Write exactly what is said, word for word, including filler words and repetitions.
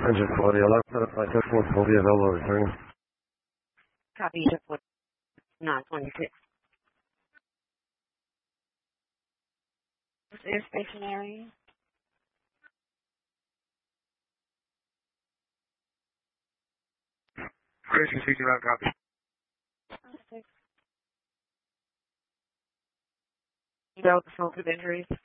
Engine forty, eleven, flight two four will be available return. Copy, nine twenty-six. Air stationary. Christian, C T route, copy. Okay. You know the scope of injuries?